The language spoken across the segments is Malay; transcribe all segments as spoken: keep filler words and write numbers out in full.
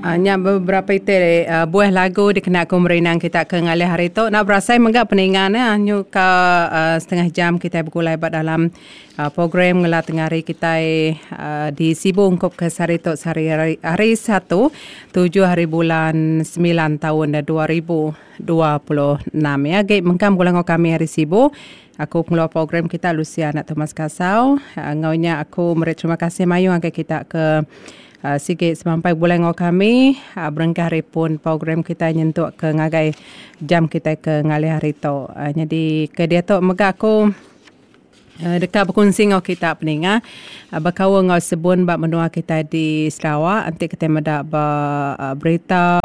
Hanya beberapa itu uh, buah lagu dikena kumerinang kita ke ngalih hari tu. Nak berasai menggak peningan ya. Nyu ke uh, setengah jam kita bergulai buat dalam uh, program ngelat tengari kita uh, di Sibu ungkup ke hari tu hari hari, hari satu tujuh hari bulan sembilan tahun dua ribu dua puluh enam ya. Gate mengkam gulang kami hari Sibu. Aku pengeluar program kita Lucia Nak Thomas Kasau. Uh, ngaunya aku meri terima kasih mayu angkat kita ke Uh, sikit sampai bulan ngau kami uh, berengkah hari pun program kita nyentuk ke ngagai jam kita ke ngalih hari tu. Uh, jadi ke dia tu mega aku uh, dekat berkongsi ngau kita peninga uh, berkawa ngau sebun bak menua kita di Sarawak. Nanti kita meda ba uh, berita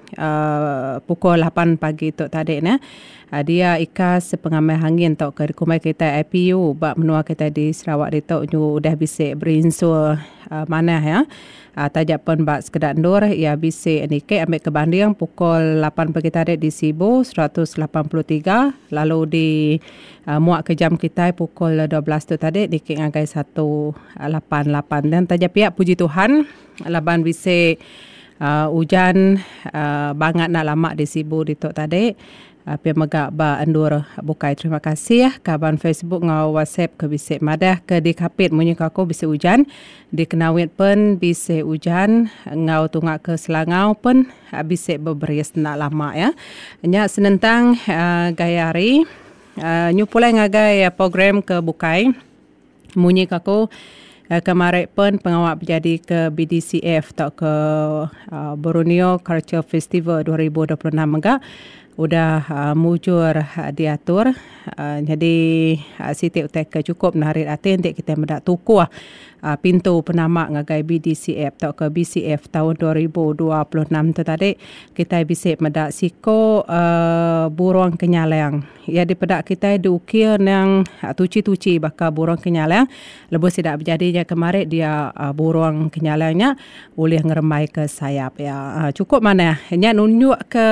uh, pukul lapan pagi tu tadi na. Uh, dia ikas pengamai hangin tu ke kumai kita I P U bak menua kita di Sarawak di tu udah bisa berinsur uh, mana ya. Uh, tajak pun bak sekedar ndur ia bisa nikah ambil ke banding pukul lapan pagi tadi di Sibu seratus lapan puluh tiga lalu di uh, muak ke jam kita pukul dua belas tu tadi nikah ngagai seratus lapan puluh lapan dan tajak pihak puji Tuhan laban bisa uh, hujan uh, banget nak lama di Sibu di tu tadi. Uh, Pia megak ba endur bukai. Terima kasih ya. Kaban Facebook ngau WhatsApp ke bisik madah ke di kapit munyi kako bisik hujan. Di Kenawit pun bisik hujan. Ngau tungak ke Selangau pun uh, bisik beberis nak lama ya. Nya senentang uh, gaya hari. Uh, nyu pulai ngagai uh, program ke bukai. Munyi kako uh, kemarin pun pengawak berjadi ke B D C F atau ke uh, Borneo Culture Festival dua ribu dua puluh enam megak. Udah uh, mujur uh, diatur uh, jadi uh, Siti utek cukup narik atin untuk kita mendak tuku uh, pintu penamak ngagai B D C F atau ke B C F tahun dua ribu dua puluh enam tu tadi kita bisa mendak siko uh, burung kenyaleng ya di pedak kita diukir yang uh, tuci-tuci bakal burung kenyaleng lebih tidak berjadinya kemarin dia uh, burung kenyalengnya boleh ngeremai ke sayap ya uh, cukup mana nya nunjuk ke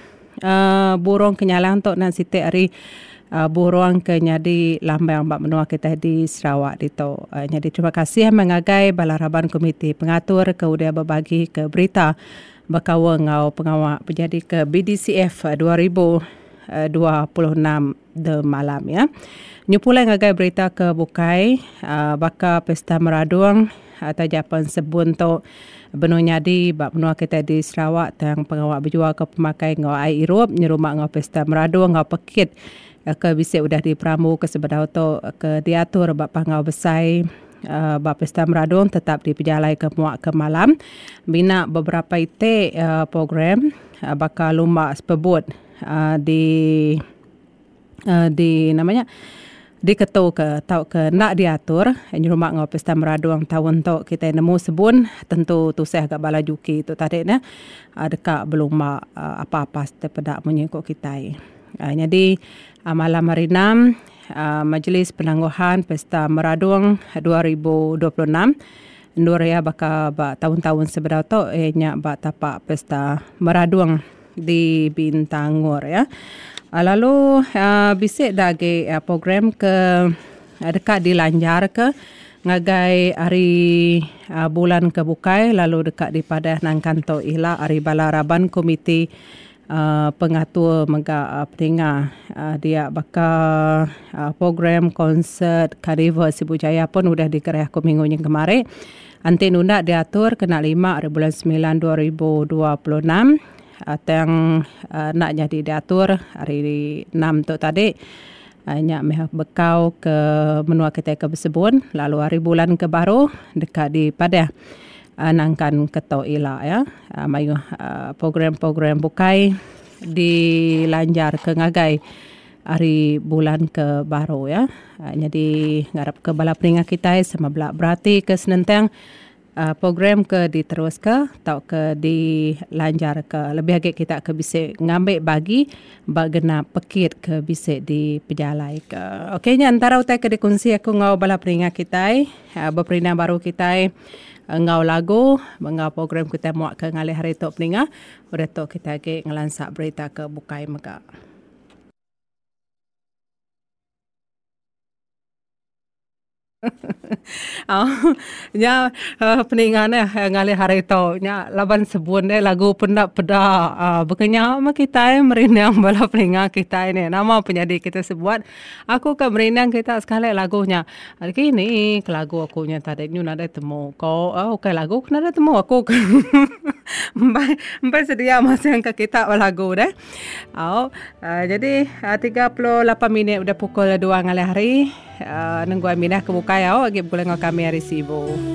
Uh, burung kenyalang tok nan siti hari uh, burung kenyadi lambang bak menua kita di Sarawak itu. Uh, jadi terima kasih mengagai balaraban komiti pengatur ke udah berbagi ke berita bakawa ngau pengawak berjadi ke B D C F dua ribu dua puluh enam de malam ya. Nyupulai ngagai berita ke bukai uh, baka pesta meradung atau japan sebun tok benua nyadi bak menua kita di Sarawak tang pengawak berjual ke pemakai ngau air irup nyerumak ngau pesta meradu ngau pekit ke bisik udah diperamu ke sebedau tu ke diatur bak pangau besai uh, bak pesta meradu tetap diperjalai ke muak ke malam bina beberapa ite uh, program uh, bakal lumba sepebut uh, di uh, di namanya diketu ke tau ke nak diatur yang rumah ngau pesta meraduang tahun tu kita nemu sebun tentu tu saya agak bala juki tu tadi na dekat belum mak uh, apa-apa sepedak menyengkok kita. Uh, jadi uh, malam hari enam uh, Majlis Penangguhan Pesta Meraduang dua ribu dua puluh enam ndur ya baka ba tahun-tahun sebedau tu eh nya ba tapak pesta meraduang di Bintangor ya. Lalu uh, bisik dagi uh, program ke uh, dekat di Lanjar ke ngagai hari uh, bulan kebukai lalu dekat di Padah nang kantor ihla hari balaraban komiti uh, pengatur mega uh, peninga uh, dia bakal uh, program konsert Carnival Sibu Jaya pun udah dikerah ke minggu yang kemarin. Anti nunda diatur kena lima hari bulan sembilan dua ribu dua puluh enam. Atau yang uh, nak jadi diatur hari enam tu tadi uh, nyak meh bekau ke menua kita ke Bersebun lalu hari bulan ke baru dekat di Padah uh, nangkan keto ila ya uh, mayu uh, program-program bukai di Lanjar ke ngagai hari bulan ke baru ya uh, jadi ngarap ke bala peningat kita sama belak berarti ke senentang Uh, program ke diterus ke atau ke dilanjar ke lebih agak kita ke bisa ngambil bagi bagena pekit ke bisa di pejalai ke okeynya antara utai ke dikongsi aku ngau bala peringat kita uh, berperingat baru kita uh, ngau lagu ngau program kita muak ke ngalih hari tok peningat udah tok kita ke ngelansak berita ke bukai megak. Ah, nya uh, peningan eh ngalih hari to nya laban sebun deh lagu pendak peda ah bekenya ma kita eh merinang bala peningan kita ini nama penyanyi kita sebuat aku ke merinang kita sekali lagunya gini ke lagu aku nya tadi nyu nada temu ko oh ke lagu nada temu aku Mbai mbai sedia masa yang ke kita lagu deh. Oh, uh, jadi uh, tiga puluh lapan minit udah pukul dua ngalih hari. Uh, nunggu aminah kebuka ya, oh, lagi boleh ngok kami hari sibu.